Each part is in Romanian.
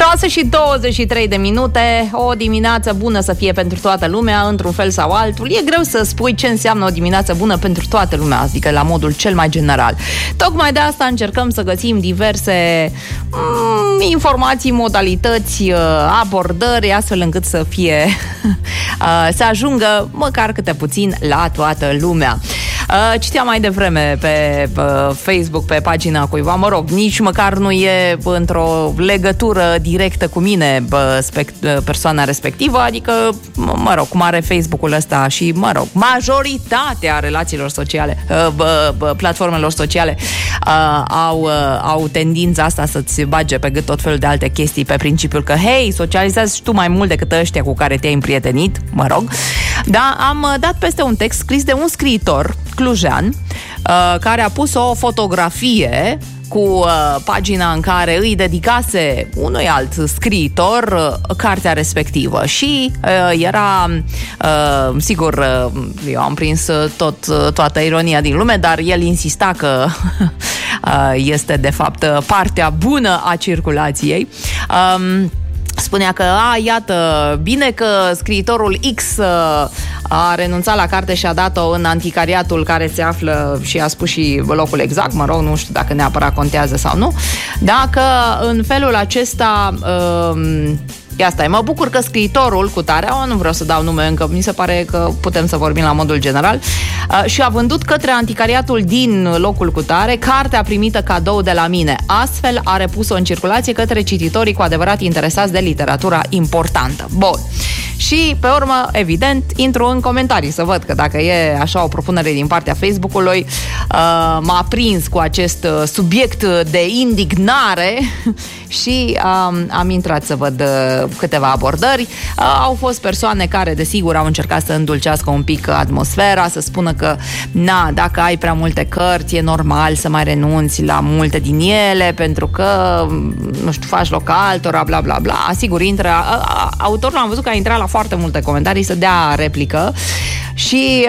6:23, o dimineață bună să fie pentru toată lumea, într-un fel sau altul. E greu să spui ce înseamnă o dimineață bună pentru toată lumea, adică la modul cel mai general. Tocmai de asta încercăm să găsim diverse informații, modalități, abordări, astfel încât să fie să ajungă măcar câte puțin la toată lumea. Citeam mai devreme pe Facebook, pe pagina cuiva, mă rog, nici măcar nu e într-o legătură directă cu mine persoana respectivă, adică, mă rog, cum are Facebook-ul ăsta și, mă rog, majoritatea relațiilor sociale, platformelor sociale au tendința asta să-ți bage pe gât tot felul de alte chestii pe principiul că, hei, socializează și tu mai mult decât ăștia cu care te-ai împrietenit, mă rog. Da, am dat peste un text scris de un scriitor clujean care a pus o fotografie cu pagina în care îi dedicase unui alt scriitor cartea respectivă și era, sigur, eu am prins toată ironia din lume, dar el insista că este de fapt partea bună a circulației. Spunea că, iată, bine că scriitorul X a renunțat la carte și a dat-o în anticariatul care se află, și a spus și locul exact, mă rog, nu știu dacă neapărat contează sau nu, dacă în felul acesta asta e. Mă bucur că scriitorul cu tare, nu vreau să dau nume încă, mi se pare că putem să vorbim la modul general, și a vândut către anticariatul din locul cu tare cartea primită cadou de la mine. Astfel a repus-o în circulație către cititorii cu adevărat interesați de literatura importantă. Bun. Și pe urmă, evident, intru în comentarii să văd că dacă e așa o propunere din partea Facebook-ului, m-a prins cu acest subiect de indignare și am intrat să văd câteva abordări. Au fost persoane care, desigur, au încercat să îndulcească un pic atmosfera, să spună că, dacă ai prea multe cărți, e normal să mai renunți la multe din ele, pentru că, nu știu, faci loc altora, bla, bla, bla. Sigur, autorul am văzut că a intrat la foarte multe comentarii să dea replică și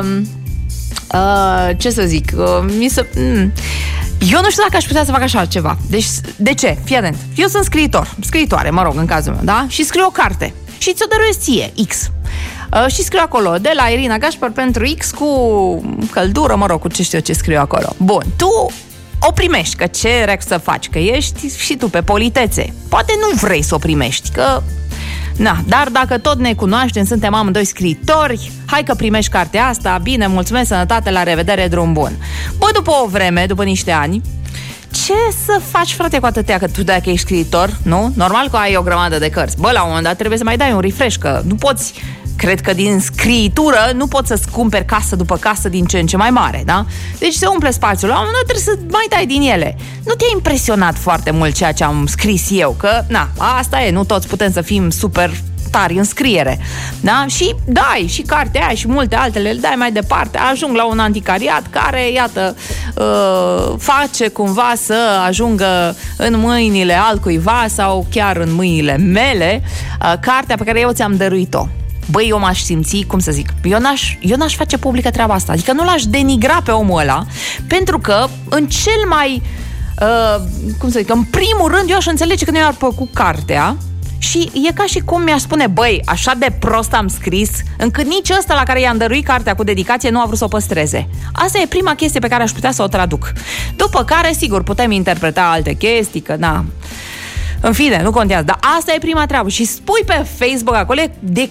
ce să zic, eu nu știu dacă aș putea să fac așa ceva. Deci, de ce? Fii atent. Eu sunt scriitoare, mă rog, în cazul meu, da? Și scriu o carte și ți-o dăruiesc ție, X. Și scriu acolo, de la Irina Gașpar pentru X, cu căldură, mă rog, cu ce știu eu ce scriu acolo. Bun, tu o primești, că ce rec să faci? Că ești și tu pe politețe. Poate nu vrei să o primești, că dar dacă tot ne cunoaștem, suntem amândoi scriitori, hai că primești cartea asta, bine, mulțumesc, sănătate, la revedere, drum bun. Bă, după o vreme, după niște ani, ce să faci, frate, cu atâtea, că tu dacă ești scriitor, nu? Normal că ai o grămadă de cărți. Bă, la un moment dat trebuie să mai dai un refresh, că nu poți, cred că din scriitură nu poți să-ți cumperi casă după casă din ce în ce mai mare, da? Deci se umple spațiul, la un moment dat trebuie să mai dai din ele. Nu te-a impresionat foarte mult ceea ce am scris eu, că, asta e, nu toți putem să fim super tari în scriere, da? Și dai și cartea aia și multe altele, le dai mai departe, ajung la un anticariat care, iată, face cumva să ajungă în mâinile altcuiva sau chiar în mâinile mele cartea pe care eu ți-am dăruit-o. Băi, eu m-aș simți, cum să zic, eu n-aș face publică treaba asta, adică nu l-aș denigra pe omul ăla, pentru că în cel mai cum să zic, în primul rând eu aș înțelege că nu i-ar plăcut cartea. Și e ca și cum mi-aș spune, băi, așa de prost am scris, încât nici ăsta la care i-am dăruit cartea cu dedicație nu a vrut să o păstreze. Asta e prima chestie pe care aș putea să o traduc. După care, sigur, putem interpreta alte chestii, că în fine, nu contează, dar asta e prima treabă. Și spui pe Facebook acolo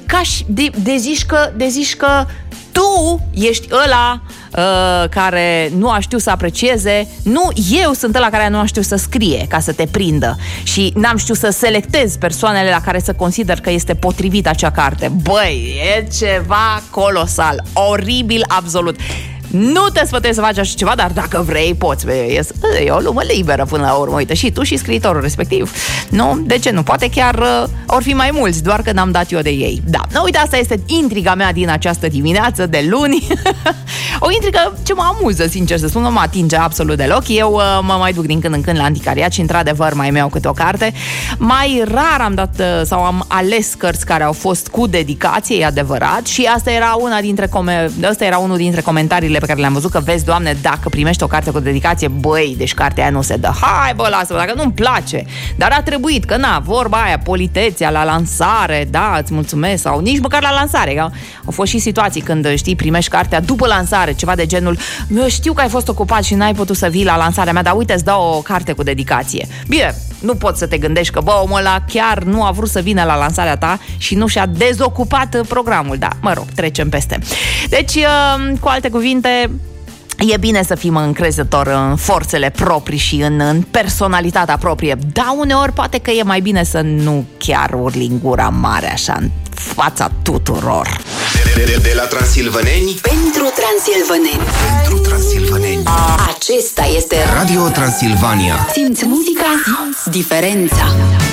de zici că tu ești ăla care nu a știut să aprecieze, nu, eu sunt ăla care nu a știut să scrie ca să te prindă și n-am știut să selectez persoanele la care să consider că este potrivit acea carte. Băi, e ceva colosal, oribil absolut. Nu te sfătuiesc să faci așa ceva, dar dacă vrei, poți. E o lume liberă până la urmă. Uite, și tu și scriitorul respectiv. Nu? De ce nu? Poate chiar or fi mai mulți, doar că n-am dat eu de ei. Da, uite, asta este intriga mea din această dimineață de luni. O intrigă ce mă amuză, sincer să spun, nu mă atinge absolut deloc. Eu mă mai duc din când în când la anticariat și într-adevăr mai iau câte o carte. Mai rar am dat sau am ales cărți care au fost cu dedicație, e adevărat, și asta era unul dintre comentariile pe care le-am văzut, că vezi, Doamne, dacă primești o carte cu dedicație, băi, deci cartea aia nu se dă. Hai, bă, lasă-mă, dacă nu-mi place. Dar a trebuit, că na, vorba aia, politețea la lansare, da, îți mulțumesc, sau nici măcar la lansare. Că au fost și situații când, știi, primești cartea după lansare, ceva de genul, știu că ai fost ocupat și n-ai putut să vii la lansarea mea, dar uite, îți dau o carte cu dedicație. Bine, nu poți să te gândești că, bă, omul ăla chiar nu a vrut să vină la lansarea ta și nu și-a dezocupat programul, da, mă rog, trecem peste. Deci, cu alte cuvinte, e bine să fim încrezători în forțele proprii și în personalitatea proprie, dar uneori poate că e mai bine să nu chiar urli în gura mare așa în fața tuturor. De la transilvaneni pentru transilvaneni. Pentru transilvaneni. Acesta este Radio Transilvania. Simți muzica, simți diferența.